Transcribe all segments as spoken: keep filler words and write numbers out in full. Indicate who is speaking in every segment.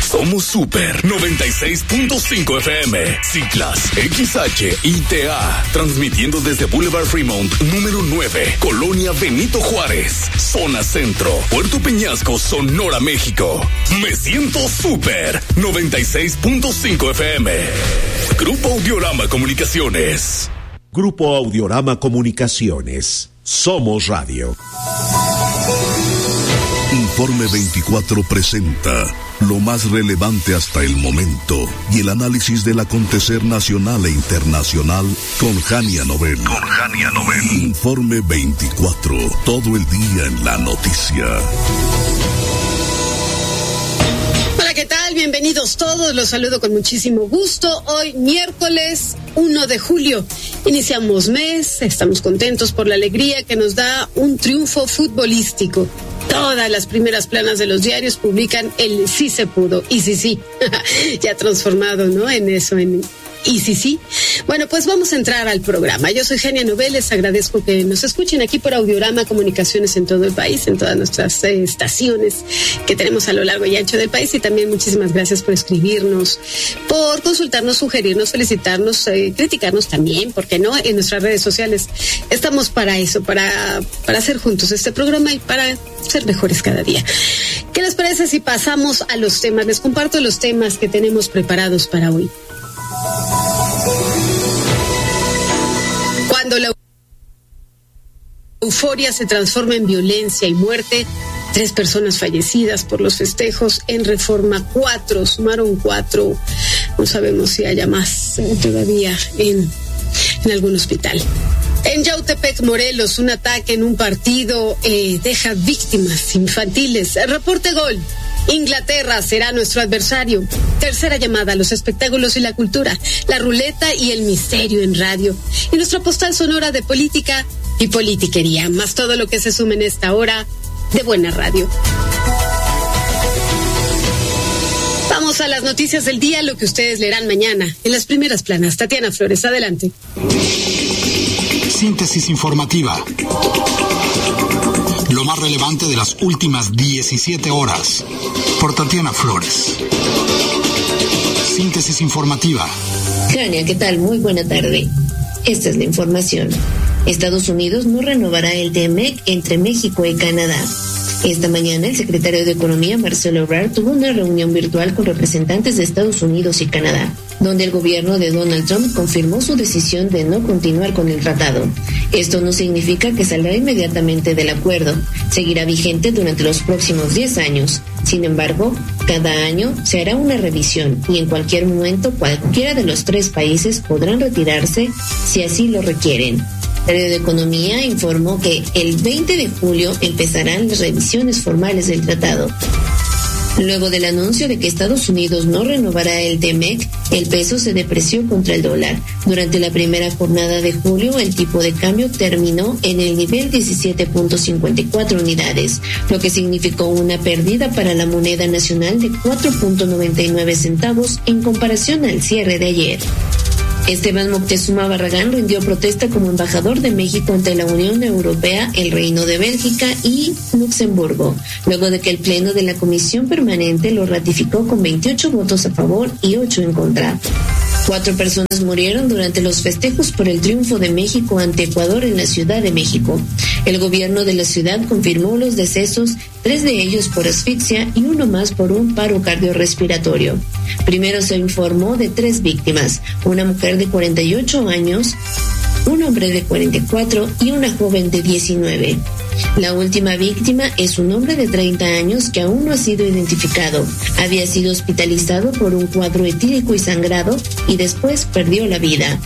Speaker 1: Somos Super noventa y seis punto cinco F M, Ciclas, X H I T A, transmitiendo desde Boulevard Fremont, número nueve, Colonia Benito Juárez, Zona Centro, Puerto Peñasco, Sonora, México. Me siento Super noventa y seis punto cinco F M. Grupo Audiorama Comunicaciones.
Speaker 2: Grupo Audiorama Comunicaciones. Somos Radio.
Speaker 3: Informe veinticuatro presenta lo más relevante hasta el momento y el análisis del acontecer nacional e internacional con Jania Nobel. Con Jania Nobel. Informe veinticuatro, todo el día en la noticia.
Speaker 4: Hola, ¿qué tal? Bienvenidos todos, los saludo con muchísimo gusto. Hoy miércoles uno de julio, iniciamos mes, estamos contentos por la alegría que nos da un triunfo futbolístico. Todas las primeras planas de los diarios publican el sí se pudo, y sí sí, ya transformado, ¿no? En eso, en y sí sí. Bueno, pues vamos a entrar al programa. Yo soy Jania Nobel, les agradezco que nos escuchen aquí por Audiorama Comunicaciones en todo el país, en todas nuestras eh, estaciones que tenemos a lo largo y ancho del país, y también muchísimas gracias por escribirnos, por consultarnos, sugerirnos, felicitarnos, eh, criticarnos también, ¿por qué no? En nuestras redes sociales. Estamos para eso, para, para hacer juntos este programa y para ser mejores cada día. ¿Qué les parece si pasamos a los temas? Les comparto los temas que tenemos preparados para hoy. Cuando la euforia se transforma en violencia y muerte, tres personas fallecidas por los festejos en Reforma, cuatro, sumaron cuatro, no sabemos si haya más eh, todavía en, en algún hospital. En Yautepec, Morelos, un ataque en un partido eh, deja víctimas infantiles. Reporte Gol. Inglaterra será nuestro adversario. Tercera llamada a los espectáculos y la cultura, la ruleta y el misterio en radio. Y nuestra postal sonora de política y politiquería, más todo lo que se sume en esta hora de buena radio. Vamos a las noticias del día, lo que ustedes leerán mañana en las primeras planas. Tatiana Flores, adelante.
Speaker 5: Síntesis informativa. Lo más relevante de las últimas diecisiete horas. Por Tatiana Flores. Síntesis informativa.
Speaker 6: Jania, ¿qué tal? Muy buena tarde. Esta es la información. Estados Unidos no renovará el T M E C entre México y Canadá. Esta mañana, el secretario de Economía, Marcelo Ebrard, tuvo una reunión virtual con representantes de Estados Unidos y Canadá, donde el gobierno de Donald Trump confirmó su decisión de no continuar con el tratado. Esto no significa que saldrá inmediatamente del acuerdo. Seguirá vigente durante los próximos diez años. Sin embargo, cada año se hará una revisión y en cualquier momento cualquiera de los tres países podrán retirarse si así lo requieren. El Secretario de Economía informó que el veinte de julio empezarán las revisiones formales del tratado. Luego del anuncio de que Estados Unidos no renovará el T M E C, el peso se depreció contra el dólar. Durante la primera jornada de julio, el tipo de cambio terminó en el nivel diecisiete punto cincuenta y cuatro unidades, lo que significó una pérdida para la moneda nacional de cuatro punto noventa y nueve centavos en comparación al cierre de ayer. Esteban Moctezuma Barragán rindió protesta como embajador de México ante la Unión Europea, el Reino de Bélgica y Luxemburgo, luego de que el Pleno de la Comisión Permanente lo ratificó con veintiocho votos a favor y ocho en contra. Cuatro personas murieron durante los festejos por el triunfo de México ante Ecuador en la Ciudad de México. El gobierno de la ciudad confirmó los decesos, tres de ellos por asfixia y uno más por un paro cardiorrespiratorio. Primero se informó de tres víctimas, una mujer de cuarenta y ocho años, un hombre de cuarenta y cuatro y una joven de diecinueve. La última víctima es un hombre de treinta años que aún no ha sido identificado. Había sido hospitalizado por un cuadro etílico y sangrado y después perdió la vida.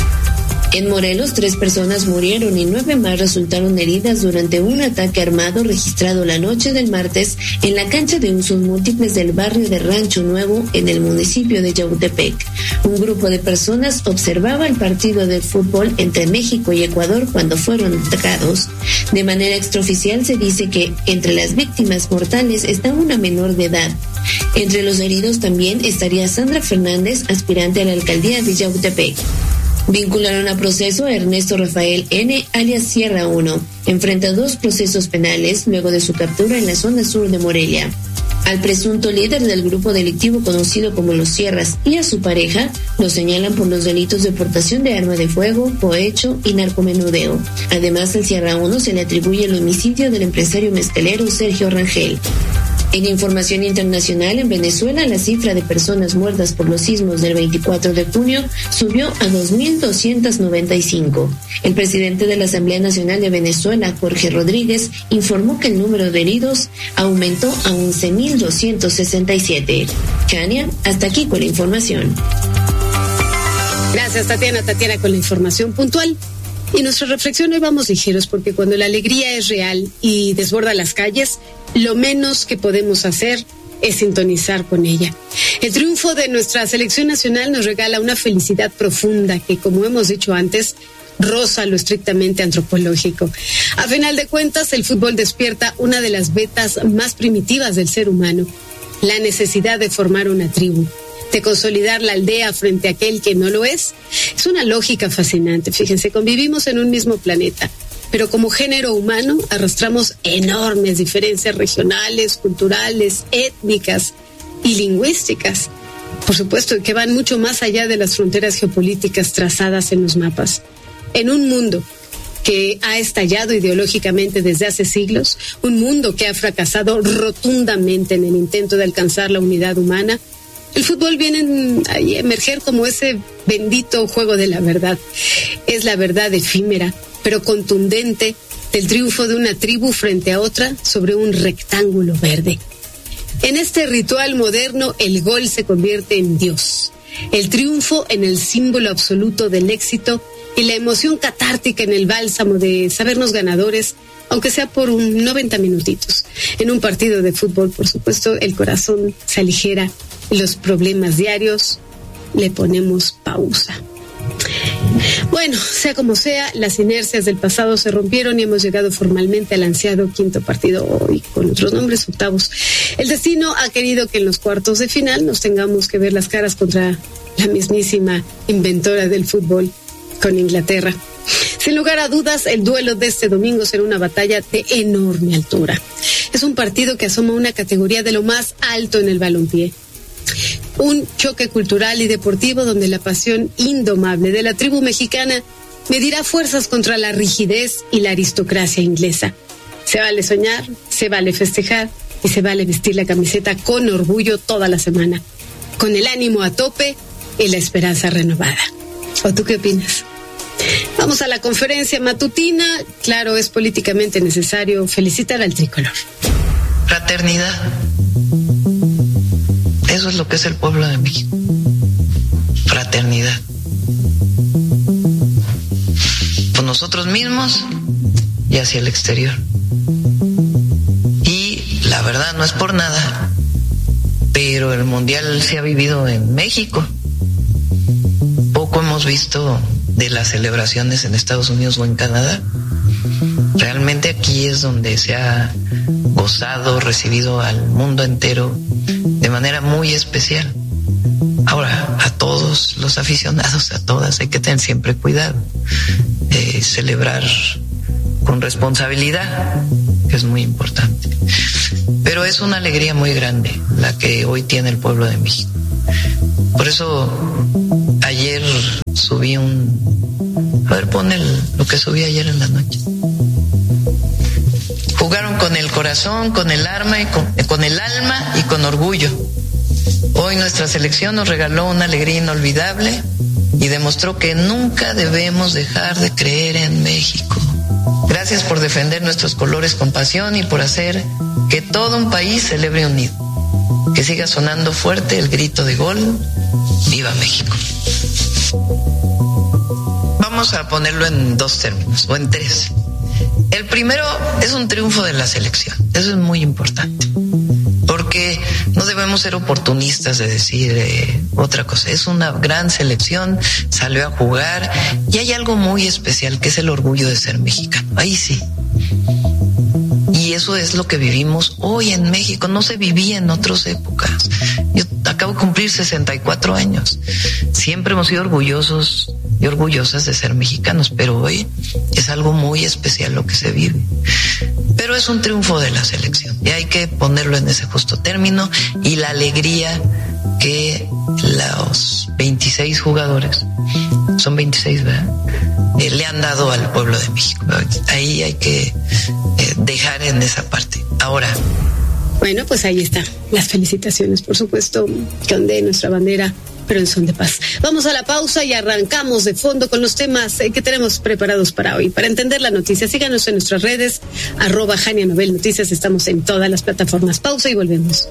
Speaker 6: En Morelos, tres personas murieron y nueve más resultaron heridas durante un ataque armado registrado la noche del martes en la cancha de usos múltiples del barrio de Rancho Nuevo en el municipio de Yautepec. Un grupo de personas observaba el partido de fútbol entre México y Ecuador cuando fueron atacados. De manera extraoficial se dice que entre las víctimas mortales está una menor de edad. Entre los heridos también estaría Sandra Fernández, aspirante a la alcaldía de Yautepec. Vincularon a proceso a Ernesto Rafael N., alias Sierra uno. Enfrenta dos procesos penales luego de su captura en la zona sur de Morelia. Al presunto líder del grupo delictivo conocido como Los Sierras y a su pareja lo señalan por los delitos de portación de arma de fuego, cohecho y narcomenudeo. Además, al Sierra uno se le atribuye el homicidio del empresario mezcalero Sergio Rangel. En información internacional, en Venezuela, la cifra de personas muertas por los sismos del veinticuatro de junio subió a dos mil doscientos noventa y cinco. El presidente de la Asamblea Nacional de Venezuela, Jorge Rodríguez, informó que el número de heridos aumentó a once mil doscientos sesenta y siete. Chania, hasta aquí con la información.
Speaker 4: Gracias, Tatiana. Tatiana con la información puntual. Y nuestra reflexión hoy vamos ligeros, porque cuando la alegría es real y desborda las calles, lo menos que podemos hacer es sintonizar con ella. El triunfo de nuestra selección nacional nos regala una felicidad profunda que, como hemos dicho antes, roza lo estrictamente antropológico. A final de cuentas, el fútbol despierta una de las vetas más primitivas del ser humano, la necesidad de formar una tribu, de consolidar la aldea frente a aquel que no lo es. Es una lógica fascinante. Fíjense, convivimos en un mismo planeta, pero como género humano arrastramos enormes diferencias regionales, culturales, étnicas y lingüísticas. Por supuesto que van mucho más allá de las fronteras geopolíticas trazadas en los mapas. En un mundo que ha estallado ideológicamente desde hace siglos, un mundo que ha fracasado rotundamente en el intento de alcanzar la unidad humana, el fútbol viene a emerger como ese bendito juego de la verdad. Es la verdad efímera, pero contundente, del triunfo de una tribu frente a otra sobre un rectángulo verde. En este ritual moderno, el gol se convierte en Dios. El triunfo en el símbolo absoluto del éxito y la emoción catártica en el bálsamo de sabernos ganadores, aunque sea por un noventa minutitos. En un partido de fútbol, por supuesto, el corazón se aligera y los problemas diarios le ponemos pausa. Bueno, sea como sea, las inercias del pasado se rompieron y hemos llegado formalmente al ansiado quinto partido, hoy con otros nombres, octavos. El destino ha querido que en los cuartos de final nos tengamos que ver las caras contra la mismísima inventora del fútbol, con Inglaterra. Sin lugar a dudas, el duelo de este domingo será una batalla de enorme altura. Es un partido que asoma una categoría de lo más alto en el balompié. Un choque cultural y deportivo donde la pasión indomable de la tribu mexicana medirá fuerzas contra la rigidez y la aristocracia inglesa. Se vale soñar, se vale festejar y se vale vestir la camiseta con orgullo toda la semana, con el ánimo a tope y la esperanza renovada. ¿O tú qué opinas? Vamos a la conferencia matutina. Claro, es políticamente necesario felicitar al tricolor.
Speaker 7: Fraternidad. Eso es lo que es el pueblo de México. Fraternidad. Con nosotros mismos y hacia el exterior. Y la verdad no es por nada, pero el mundial se ha vivido en México. Poco hemos visto de las celebraciones en Estados Unidos o en Canadá. Realmente aquí es donde se ha gozado, recibido al mundo entero de manera muy especial. Ahora, a todos los aficionados, a todas, hay que tener siempre cuidado, eh, celebrar con responsabilidad, que es muy importante. Pero es una alegría muy grande la que hoy tiene el pueblo de México. Por eso ayer subí un... A ver, pon el, lo que subí ayer en la noche. Jugaron con el corazón, con el arma, y con, con el alma y con orgullo. Hoy nuestra selección nos regaló una alegría inolvidable y demostró que nunca debemos dejar de creer en México. Gracias por defender nuestros colores con pasión y por hacer que todo un país celebre unido. Que siga sonando fuerte el grito de gol. ¡Viva México! Vamos a ponerlo en dos términos, o en tres. El primero es un triunfo de la selección. Eso es muy importante. Porque no debemos ser oportunistas de decir eh, otra cosa. Es una gran selección, salió a jugar y hay algo muy especial que es el orgullo de ser mexicano. Ahí sí. Y eso es lo que vivimos hoy en México. No se vivía en otras épocas. Yo acabo de cumplir sesenta y cuatro años. Siempre hemos sido orgullosos y orgullosas de ser mexicanos, pero hoy es algo muy especial lo que se vive. Pero es un triunfo de la selección y hay que ponerlo en ese justo término, y la alegría que los veintiséis jugadores, son veintiséis, ¿verdad? Eh, le han dado al pueblo de México. Ahí hay que eh, dejar en esa parte. Ahora,
Speaker 4: bueno, pues ahí está. Las felicitaciones, por supuesto, que ondee nuestra bandera, pero en son de paz. Vamos a la pausa y arrancamos de fondo con los temas que tenemos preparados para hoy. Para entender la noticia, síganos en nuestras redes, arroba Jania Novel Noticias. Estamos en todas las plataformas. Pausa y volvemos.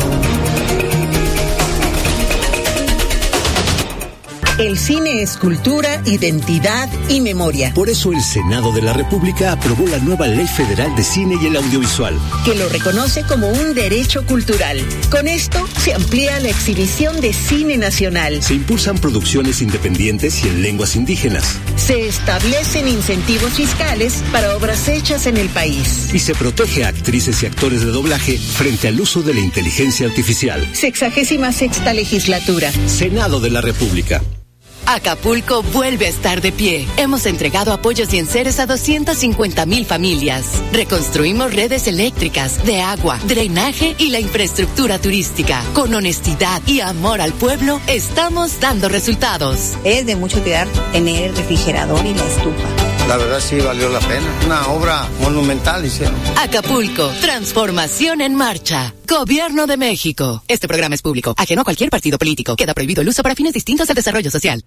Speaker 8: El cine es cultura, identidad y memoria.
Speaker 9: Por eso el Senado de la República aprobó la nueva Ley Federal de Cine y el Audiovisual,
Speaker 8: que lo reconoce como un derecho cultural. Con esto se amplía la exhibición de cine nacional.
Speaker 9: Se impulsan producciones independientes y en lenguas indígenas.
Speaker 8: Se establecen incentivos fiscales para obras hechas en el país.
Speaker 9: Y se protege a actrices y actores de doblaje frente al uso de la inteligencia artificial.
Speaker 8: Sexagésima sexta legislatura.
Speaker 9: Senado de la República.
Speaker 10: Acapulco vuelve a estar de pie. Hemos entregado apoyos y enseres a doscientas cincuenta mil familias. Reconstruimos redes eléctricas, de agua, drenaje y la infraestructura turística. Con honestidad y amor al pueblo, estamos dando resultados.
Speaker 11: Es de mucho cuidar tener el refrigerador y la estufa.
Speaker 12: La verdad sí valió la pena. Una obra monumental hicieron.
Speaker 10: Acapulco, transformación en marcha. Gobierno de México. Este programa es público, ajeno a cualquier partido político. Queda prohibido el uso para fines distintos del desarrollo social.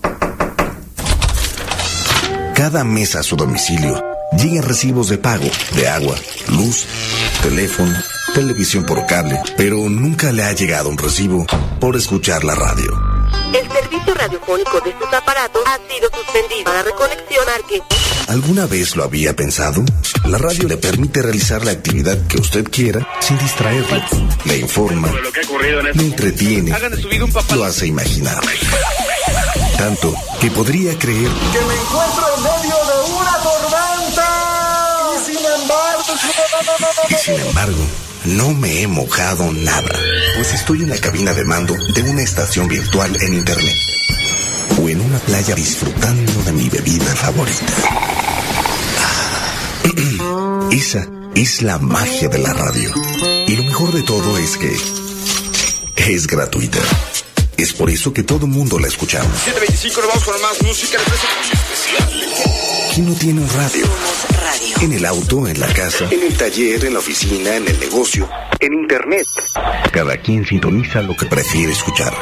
Speaker 13: Cada mes a su domicilio llegan recibos de pago de agua, luz, teléfono, televisión por cable, pero nunca le ha llegado un recibo por escuchar la radio.
Speaker 14: El servicio radiofónico de sus aparatos ha sido suspendido. Para reconexión, marque.
Speaker 13: ¿Alguna vez lo había pensado? La radio le permite realizar la actividad que usted quiera sin distraerlo. Le informa, le entretiene, lo hace imaginar. Tanto que podría creer
Speaker 15: que me encuentro en medio de una tormenta. Y sin embargo...
Speaker 13: Y sin embargo, no me he mojado nada, pues estoy en la cabina de mando de una estación virtual en internet. O en una playa disfrutando de mi bebida favorita. Esa es la magia de la radio. Y lo mejor de todo es que es gratuita. Es por eso que todo mundo la escuchamos.
Speaker 16: siete veinticinco, nos vamos con más música.
Speaker 13: ¿Quién no tiene un radio? Radio? En el auto, en la casa, en el taller, en la oficina, en el negocio, en internet. Cada quien sintoniza lo que prefiere escuchar.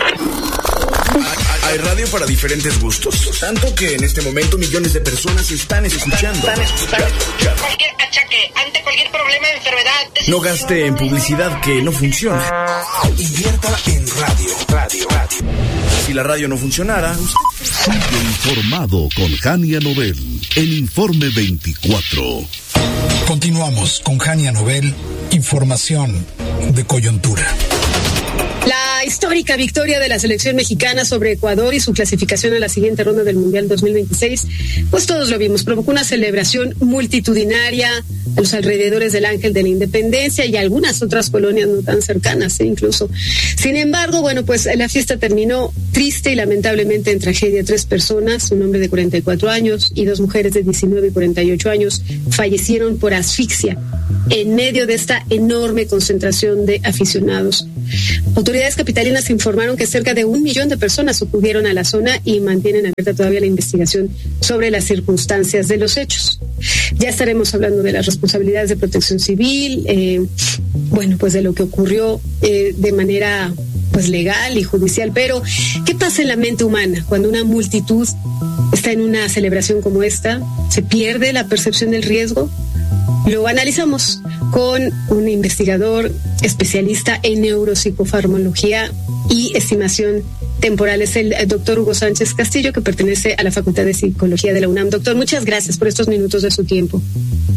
Speaker 16: Hay radio para diferentes gustos, tanto que en este momento millones de personas están escuchando. Están escuchando.
Speaker 17: Cualquier achaque, ante cualquier problema o enfermedad.
Speaker 16: No gaste en publicidad que no funciona.
Speaker 15: Invierta en radio, radio, radio.
Speaker 16: Si la radio no funcionara,
Speaker 3: sigue informado con Jania Novel en Informe veinticuatro.
Speaker 5: Continuamos con Jania Novel, información de coyuntura.
Speaker 4: La histórica victoria de la selección mexicana sobre Ecuador y su clasificación a la siguiente ronda del Mundial dos mil veintiséis, pues todos lo vimos, provocó una celebración multitudinaria a los alrededores del Ángel de la Independencia y algunas otras colonias no tan cercanas, ¿eh? incluso. Sin embargo, bueno, pues la fiesta terminó triste y lamentablemente en tragedia. Tres personas, un hombre de cuarenta y cuatro años y dos mujeres de diecinueve y cuarenta y ocho años, fallecieron por asfixia en medio de esta enorme concentración de aficionados. Autoridades capitalinas informaron que cerca de un millón de personas acudieron a la zona y mantienen abierta todavía la investigación sobre las circunstancias de los hechos. Ya estaremos hablando de las responsabilidades de protección civil, eh, bueno, pues de lo que ocurrió eh, de manera pues legal y judicial. Pero, ¿qué pasa en la mente humana cuando una multitud está en una celebración como esta? ¿Se pierde la percepción del riesgo? Lo analizamos con un investigador especialista en neuropsicofarmacología y estimación temporal. Es el doctor Hugo Sánchez Castillo, que pertenece a la Facultad de Psicología de la UNAM. Doctor, muchas gracias por estos minutos de su tiempo.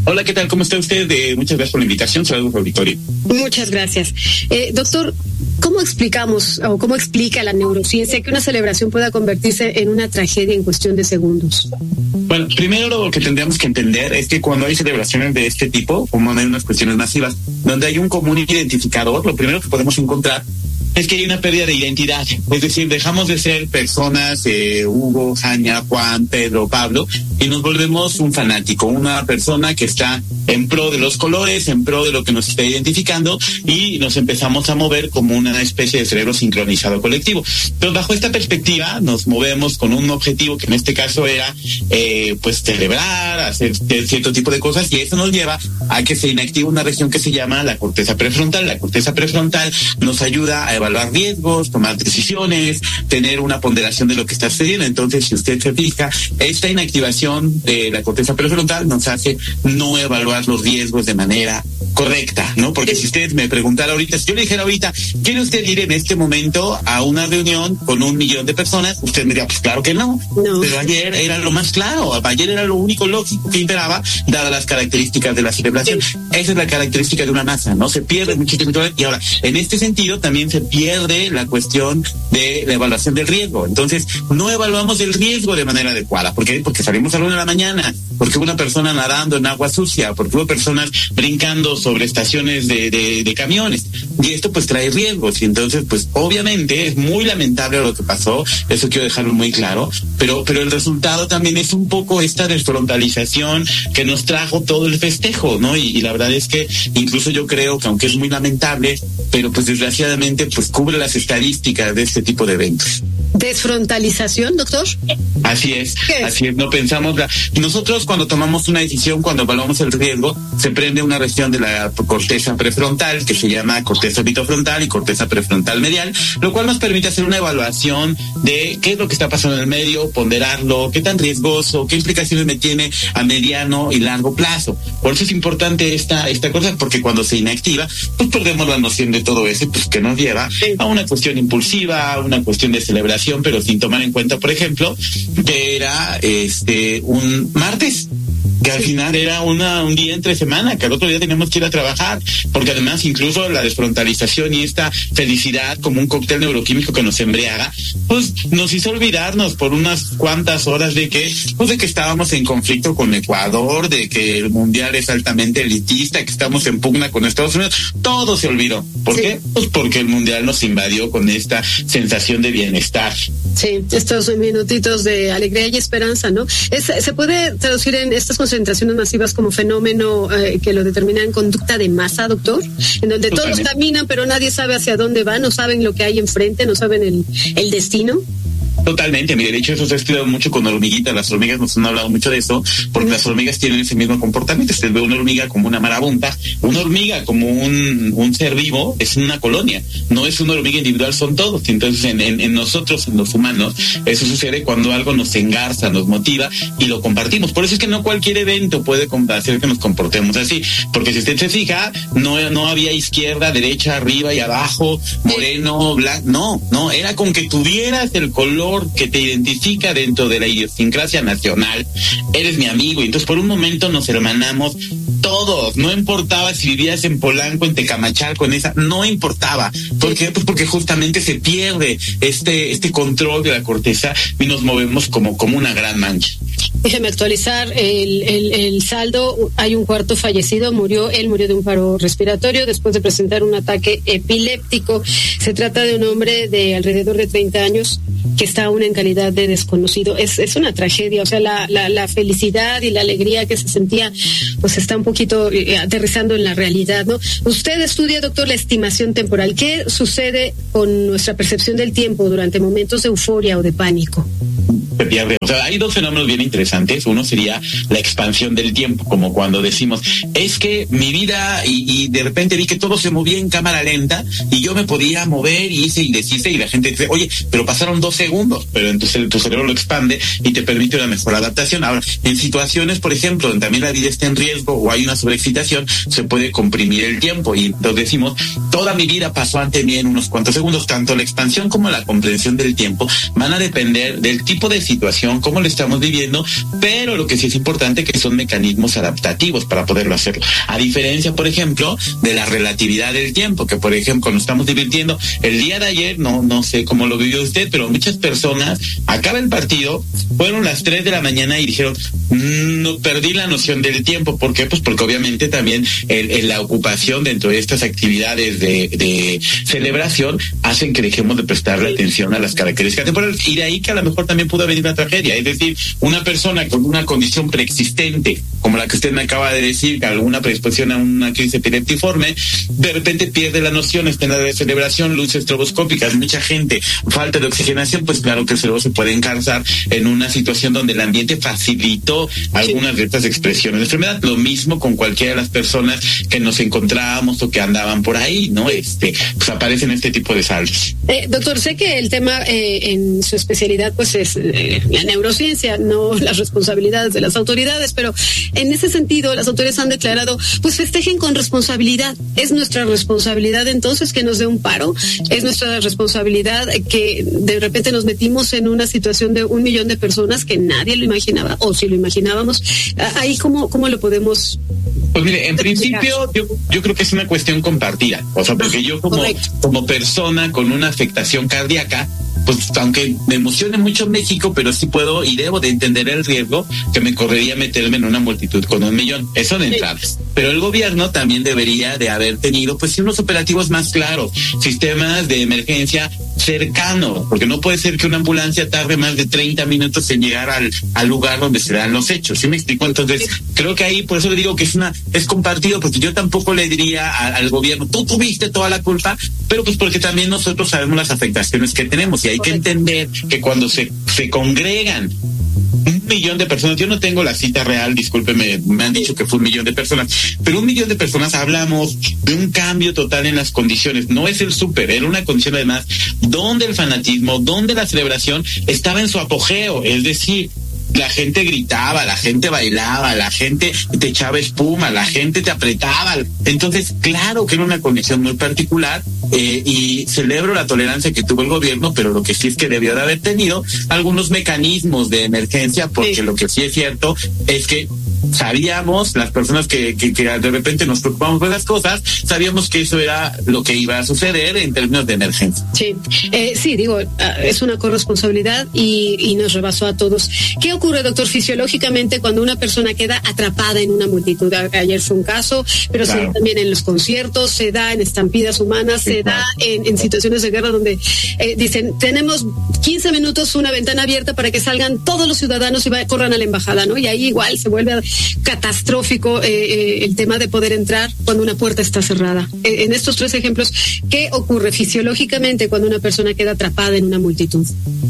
Speaker 18: Hola, ¿qué tal? ¿Cómo está usted? Eh, muchas gracias por la invitación. Saludos, auditorio.
Speaker 4: Muchas gracias. Eh, doctor, ¿cómo explicamos o cómo explica la neurociencia que una celebración pueda convertirse en una tragedia en cuestión de segundos?
Speaker 18: Bueno, primero lo que tendríamos que entender es que cuando hay celebraciones de este tipo, como hay unas cuestiones masivas, donde hay un común identificador, lo primero que podemos encontrar es que hay una pérdida de identidad. Es decir, dejamos de ser personas, eh, Hugo, Jania, Juan, Pedro, Pablo, y nos volvemos un fanático, una persona que está en pro de los colores, en pro de lo que nos está identificando, y nos empezamos a mover como una especie de cerebro sincronizado colectivo. Entonces, bajo esta perspectiva, nos movemos con un objetivo que en este caso era, eh, pues, celebrar, hacer cierto tipo de cosas, y eso nos lleva a que se inactiva una región que se llama la corteza prefrontal. La corteza prefrontal nos ayuda a evaluar riesgos, tomar decisiones, tener una ponderación de lo que está sucediendo. Entonces, si usted se fija, esta inactivación de la corteza prefrontal nos hace no evaluar los riesgos de manera correcta, ¿no? Porque si usted me preguntara ahorita, si yo le dijera ahorita, ¿quiere usted ir en este momento a una reunión con un millón de personas? Usted me diría, pues claro que no. no. Pero ayer era lo más claro, ayer era lo único lógico que imperaba, dadas las características de la celebración. Sí. Esa es la característica de una masa, ¿no? Se pierde mucho tiempo. Y ahora, en este sentido, también se pierde la cuestión de la evaluación del riesgo. Entonces, no evaluamos el riesgo de manera adecuada. ¿Por qué? Porque salimos a la una de la mañana, porque hubo una persona nadando en agua sucia, porque hubo personas brincando sobre estaciones de, de, de camiones. Y esto pues trae riesgos. Y entonces, pues obviamente es muy lamentable lo que pasó, eso quiero dejarlo muy claro, pero, pero el resultado también es un poco esta desfrontalización que nos trajo todo el festejo, ¿no? Y, y la verdad es que incluso yo creo que aunque es muy lamentable, pero pues desgraciadamente pues cubre las estadísticas de este tipo de eventos.
Speaker 4: ¿Desfrontalización, doctor?
Speaker 18: Así es, así es, no pensamos. La... Nosotros cuando tomamos una decisión, cuando evaluamos el riesgo, se prende una región de la corteza prefrontal que se llama corteza orbitofrontal y corteza prefrontal medial, lo cual nos permite hacer una evaluación de qué es lo que está pasando en el medio, ponderarlo, qué tan riesgoso, qué implicaciones me tiene a mediano y largo plazo. Por eso es importante esta, esta cosa, porque cuando se inactiva, pues perdemos la noción de todo eso, pues que nos lleva a una cuestión impulsiva, a una cuestión de celebración, pero sin tomar en cuenta, por ejemplo, que era este un martes, que al final era una un día entre semana, que al otro día teníamos que ir a trabajar, porque además incluso la desfrontalización y esta felicidad como un cóctel neuroquímico que nos embriaga, pues nos hizo olvidarnos por unas cuantas horas de que, pues de que estábamos en conflicto con Ecuador, de que el mundial es altamente elitista, que estamos en pugna con Estados Unidos. Todo se olvidó. ¿Por sí. qué? Pues porque el mundial nos invadió con esta sensación de bienestar.
Speaker 4: Sí, estos minutitos de alegría y esperanza, ¿no? Es, se puede traducir en estas concentraciones masivas como fenómeno eh, que lo determina en conducta de masa, doctor, en donde Totalmente. Todos caminan pero nadie sabe hacia dónde van, no saben lo que hay enfrente, no saben el, el destino.
Speaker 18: Totalmente, mire, de hecho eso se ha estudiado mucho con hormiguitas, las hormigas nos han hablado mucho de eso, porque las hormigas tienen ese mismo comportamiento. Usted ve una hormiga como una marabunta, una hormiga como un, un ser vivo, es una colonia, no es una hormiga individual, son todos. Entonces en, en, en nosotros, en los humanos, eso sucede cuando algo nos engarza, nos motiva y lo compartimos. Por eso es que no cualquier evento puede hacer que nos comportemos así, porque si usted se fija, no, no había izquierda, derecha, arriba y abajo, moreno, blanco, no, no, era con que tuvieras el color que te identifica dentro de la idiosincrasia nacional, eres mi amigo, y entonces por un momento nos hermanamos todos, no importaba si vivías en Polanco, en Tecamachalco, en esa, no importaba. ¿Por qué? Pues porque justamente se pierde este, este control de la corteza y nos movemos como, como una gran mancha.
Speaker 4: Déjeme actualizar el, el, el saldo. Hay un cuarto fallecido, murió, él murió de un paro respiratorio después de presentar un ataque epiléptico. Se trata de un hombre de alrededor de treinta años que está aún en calidad de desconocido. Es, es una tragedia, o sea, la, la, la felicidad y la alegría que se sentía, pues está un poquito eh, aterrizando en la realidad, ¿no? Usted estudia, doctor, la estimación temporal. ¿Qué sucede con nuestra percepción del tiempo durante momentos de euforia o de pánico?
Speaker 18: Se pierde. O sea, hay dos fenómenos bien interesantes. Uno sería la expansión del tiempo, como cuando decimos, es que mi vida, y, y de repente vi que todo se movía en cámara lenta y yo me podía mover y hice y deshice, y la gente dice, oye, pero pasaron dos segundos, pero entonces tu cerebro lo expande y te permite una mejor adaptación. Ahora, en situaciones, por ejemplo, donde también la vida está en riesgo o hay una sobreexcitación, se puede comprimir el tiempo, y entonces decimos, toda mi vida pasó ante mí en unos cuantos segundos. Tanto la expansión como la comprensión del tiempo van a depender del tipo de situación, cómo lo estamos viviendo, pero lo que sí es importante que son mecanismos adaptativos para poderlo hacerlo. A diferencia, por ejemplo, de la relatividad del tiempo, que por ejemplo nos estamos divirtiendo el día de ayer, no, no sé cómo lo vivió usted, pero muchas personas, acaba el partido, fueron las tres de la mañana y dijeron, no, perdí la noción del tiempo. ¿Por qué? Pues porque obviamente también el, el, la ocupación dentro de estas actividades de, de celebración hacen que dejemos de prestarle atención a las características temporales, y de ahí que a lo mejor también pudo venir una tragedia. Es decir, una persona con una condición preexistente, como la que usted me acaba de decir, que alguna predisposición a una crisis epiléptiforme, de repente pierde la noción, está en la de celebración, luces estroboscópicas, mucha gente, falta de oxigenación, pues claro que el cerebro se puede encarzar en una situación donde el ambiente facilitó algunas de estas expresiones de enfermedad. Lo mismo con cualquiera de las personas que nos encontrábamos o que andaban por ahí, ¿no? Este, pues aparecen este tipo de saldos.
Speaker 4: Eh, doctor, sé que el tema eh, en su especialidad pues es eh, la neurociencia, no las responsabilidades de las autoridades, pero en ese sentido las autoridades han declarado, pues festejen con responsabilidad. Es nuestra responsabilidad entonces que nos dé un paro, es nuestra responsabilidad que de repente nos metimos en una situación de un millón de personas que nadie lo imaginaba, o si lo imaginábamos, ahí cómo, cómo lo podemos...
Speaker 18: Pues mire, en principio yo, yo creo que es una cuestión compartida, o sea, porque yo como, como persona con una afectación cardíaca, pues aunque me emocione mucho México, pero sí puedo y debo de entender el riesgo que me correría meterme en una multitud con un millón. Eso de entrada. Pero el gobierno también debería de haber tenido pues unos operativos más claros, sistemas de emergencia cercanos, porque no puede ser que una ambulancia tarde más de treinta minutos en llegar al, al lugar donde se dan los hechos. ¿Sí me explico? Entonces, creo que ahí, por eso le digo que es una, es compartido, porque yo tampoco le diría a, al gobierno, tú tuviste toda la culpa, pero pues porque también nosotros sabemos las afectaciones que tenemos, y hay que entender que cuando se, se congregan un millón de personas, yo no tengo la cita real, discúlpeme, me han dicho que fue un millón de personas, pero un millón de personas, hablamos de un cambio total en las condiciones. No es el súper, era una condición además donde el fanatismo, donde la celebración estaba en su apogeo, es decir, la gente gritaba, la gente bailaba, la gente te echaba espuma, la gente te apretaba. Entonces, claro que era una condición muy particular, eh, y celebro la tolerancia que tuvo el gobierno, pero lo que sí es que debió de haber tenido algunos mecanismos de emergencia, porque sí. Lo que sí es cierto es que sabíamos, las personas que, que, que de repente nos preocupamos por las cosas, sabíamos que eso era lo que iba a suceder en términos de emergencia.
Speaker 4: Sí, eh, sí, digo, es una corresponsabilidad y, y nos rebasó a todos. ¿Qué ocurre, doctor, fisiológicamente cuando una persona queda atrapada en una multitud? Ayer fue un caso, pero claro, se da también en los conciertos, se da en estampidas humanas, sí, se claro. da en, en situaciones de guerra donde eh, dicen, tenemos quince minutos, una ventana abierta para que salgan todos los ciudadanos y va, corran a la embajada, ¿no? Y ahí igual se vuelve a catastrófico eh, eh, el tema de poder entrar cuando una puerta está cerrada. Eh, en estos tres ejemplos, ¿qué ocurre fisiológicamente cuando una persona queda atrapada en una multitud?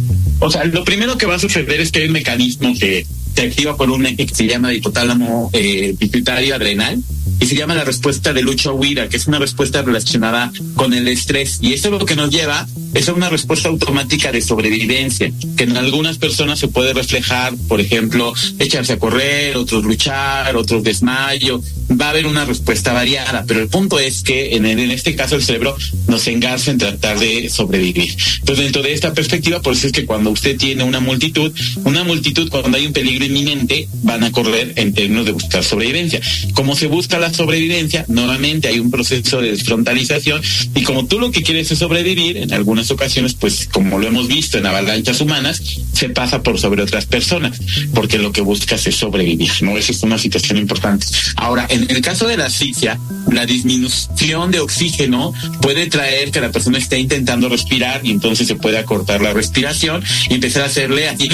Speaker 18: O sea, lo primero que va a suceder es que hay un mecanismo que se activa por un eje que se llama hipotálamo eh, pituitario adrenal, y se llama la respuesta de lucha o huida, que es una respuesta relacionada con el estrés, y eso lo que nos lleva es a una respuesta automática de sobrevivencia, que en algunas personas se puede reflejar, por ejemplo, echarse a correr, otros luchar, otros desmayo. Va a haber una respuesta variada, pero el punto es que en, en este caso el cerebro nos engarza en tratar de sobrevivir. Entonces, dentro de esta perspectiva, por eso es que cuando usted tiene una multitud, una multitud cuando hay un peligro inminente, van a correr en términos de buscar sobrevivencia. Como se busca la sobrevivencia, nuevamente hay un proceso de desfrontalización, y como tú lo que quieres es sobrevivir, en algunas ocasiones, pues como lo hemos visto en avalanchas humanas, se pasa por sobre otras personas, porque lo que buscas es sobrevivir, ¿no? Esa es una situación importante. Ahora, en el caso de la asfixia, la disminución de oxígeno puede traer que la persona esté intentando respirar, y entonces se puede acortar la respiración y empezar a hacerle así.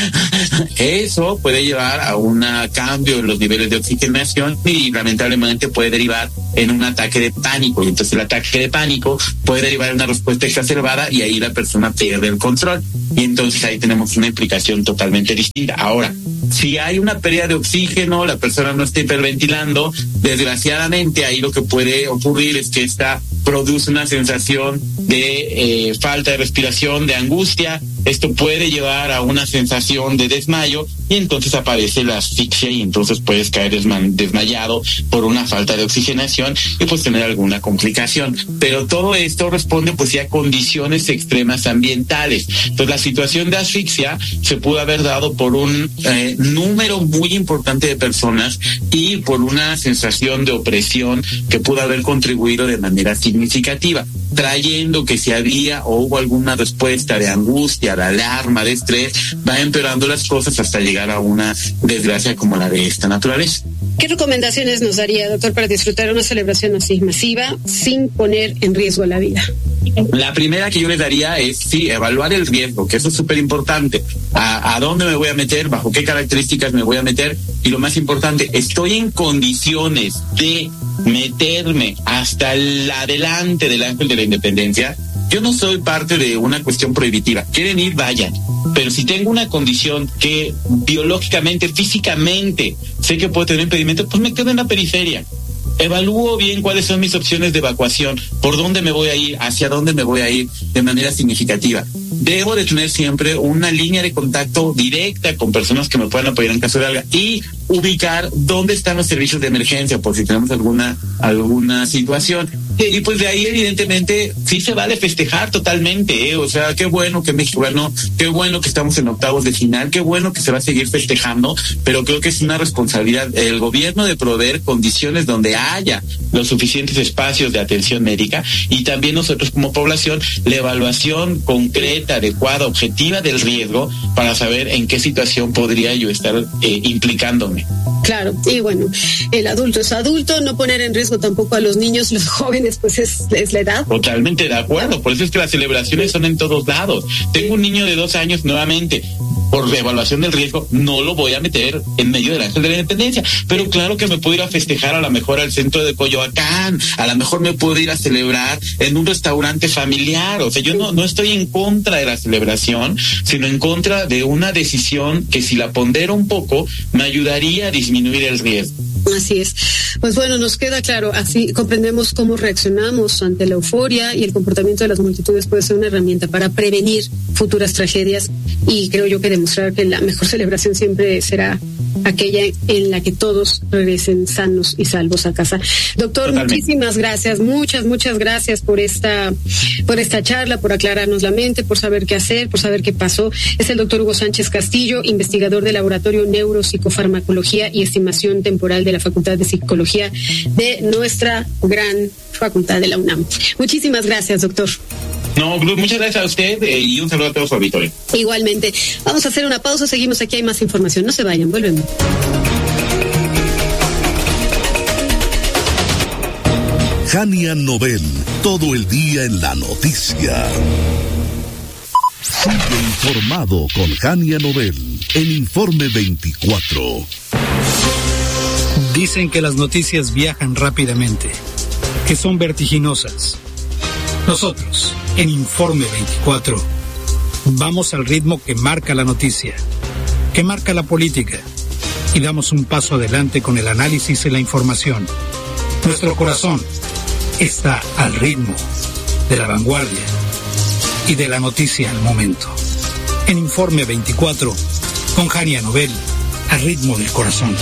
Speaker 18: Eso puede llevar a un cambio en los niveles de oxigenación y lamentablemente puede derivar en un ataque de pánico, y entonces el ataque de pánico puede derivar en una respuesta exacerbada, y ahí la persona pierde el control, y entonces ahí tenemos una implicación totalmente distinta. Ahora, si hay una pérdida de oxígeno, la persona no está hiperventilando, desgraciadamente ahí lo que puede ocurrir es que esta produce una sensación de eh, falta de respiración, de angustia. Esto puede llevar a una sensación de desmayo y entonces aparece la asfixia y entonces puedes caer desma- desmayado por una falta de oxigenación y pues tener alguna complicación. Pero todo esto responde pues ya a condiciones extremas ambientales. Entonces la situación de asfixia se pudo haber dado por un eh, número muy importante de personas y por una sensación de opresión que pudo haber contribuido de manera significativa, trayendo que si había o hubo alguna respuesta de angustia, de alarma, de estrés, va empeorando las cosas hasta llegar a una desgracia como la de esta naturaleza.
Speaker 4: ¿Qué recomendaciones nos daría, doctor, para disfrutar una celebración así masiva sin poner en riesgo la vida?
Speaker 18: La primera que yo les daría es, sí, evaluar el riesgo, que eso es súper importante. A, a dónde me voy a meter, bajo qué características me voy a meter, y lo más importante, ¿estoy en condiciones de meterme hasta el adelante del Ángel de la Independencia? Yo no soy parte de una cuestión prohibitiva. Quieren ir, vayan. Pero si tengo una condición que biológicamente, físicamente, sé que puedo tener impedimento, pues me quedo en la periferia. Evalúo bien cuáles son mis opciones de evacuación, por dónde me voy a ir, hacia dónde me voy a ir de manera significativa. Debo de tener siempre una línea de contacto directa con personas que me puedan apoyar en caso de algo y ubicar dónde están los servicios de emergencia por si tenemos alguna alguna situación. Y, y pues de ahí evidentemente sí se vale festejar totalmente, ¿eh? O sea, qué bueno que México ganó, qué bueno que estamos en octavos de final, qué bueno que se va a seguir festejando, pero creo que es una responsabilidad del gobierno de proveer condiciones donde haya los suficientes espacios de atención médica y también nosotros como población la evaluación concreta, adecuada, objetiva del riesgo para saber en qué situación podría yo estar eh, implicándome.
Speaker 4: Claro, y bueno, el adulto es adulto, no poner en riesgo tampoco a los niños, los jóvenes, pues es, es la edad.
Speaker 18: Totalmente de acuerdo, por eso es que las celebraciones son en todos lados. Tengo un niño de dos años nuevamente, por evaluación del riesgo, no lo voy a meter en medio del Ángel de la Independencia, pero claro que me puedo ir a festejar a lo mejor al centro de Coyoacán, a lo mejor me puedo ir a celebrar en un restaurante familiar. O sea, yo no, no estoy en contra de la celebración, sino en contra de una decisión que si la pondero un poco, me ayudaría a disminuir el riesgo.
Speaker 4: Así es. Pues bueno, nos queda claro, así comprendemos cómo reaccionamos ante la euforia y el comportamiento de las multitudes puede ser una herramienta para prevenir futuras tragedias y creo yo que demostrar que la mejor celebración siempre será aquella en la que todos regresen sanos y salvos a casa. Doctor, Totalmente. Muchísimas gracias, muchas, muchas gracias por esta, por esta charla, por aclararnos la mente, por saber qué hacer, por saber qué pasó. Es el doctor Hugo Sánchez Castillo, investigador del Laboratorio Neuropsicofarmacología y Estimación Temporal de la Facultad de Psicología de nuestra gran facultad de la UNAM. Muchísimas gracias, doctor.
Speaker 18: No, muchas gracias a usted eh, y un saludo a todos su auditorio.
Speaker 4: Igualmente. Vamos a hacer una pausa, seguimos aquí, hay más información. No se vayan, volvemos.
Speaker 3: Jania Nobel, todo el día en la noticia. Sigue informado con Jania Nobel, en Informe veinticuatro.
Speaker 5: Dicen que las noticias viajan rápidamente, que son vertiginosas. Nosotros, en Informe veinticuatro, vamos al ritmo que marca la noticia, que marca la política, y damos un paso adelante con el análisis y la información. Nuestro corazón está al ritmo de la vanguardia y de la noticia al momento. En Informe veinticuatro, con Jania Nobel, al ritmo del corazón.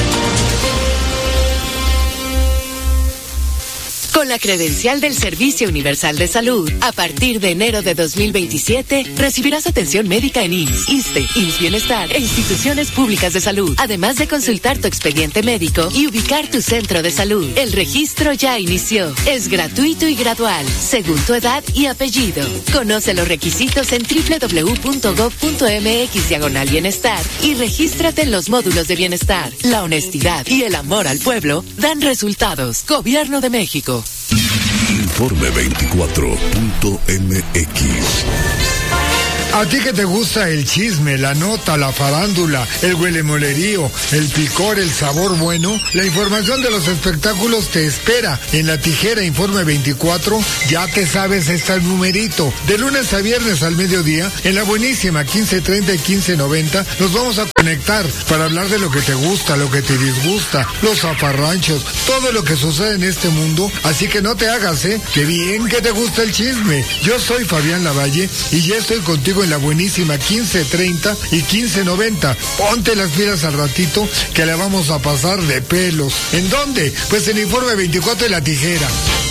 Speaker 10: Con la credencial del Servicio Universal de Salud, a partir de enero de dos mil veintisiete, recibirás atención médica en I M S S, ISSSTE, I M S S Bienestar e instituciones públicas de salud, además de consultar tu expediente médico y ubicar tu centro de salud. El registro ya inició. Es gratuito y gradual, según tu edad y apellido. Conoce los requisitos en doble u doble u doble u punto gob punto eme equis diagonal bienestar y regístrate en los módulos de bienestar. La honestidad y el amor al pueblo dan resultados. Gobierno de México.
Speaker 3: Informe veinticuatro punto eme equis.
Speaker 19: A ti que te gusta el chisme, la nota, la farándula, el huelemolerío, el picor, el sabor bueno, la información de los espectáculos te espera en La Tijera Informe veinticuatro. Ya te sabes, está el numerito. De lunes a viernes al mediodía, en la buenísima quince treinta y quince noventa, nos vamos a conectar para hablar de lo que te gusta, lo que te disgusta, los zafarranchos, todo lo que sucede en este mundo. Así que no te hagas, ¿eh? Que bien que te gusta el chisme. Yo soy Fabián Lavalle y ya estoy contigo en la buenísima quince treinta y quince noventa. Ponte las pilas al ratito que la vamos a pasar de pelos. ¿En dónde? Pues en Informe veinticuatro de La Tijera.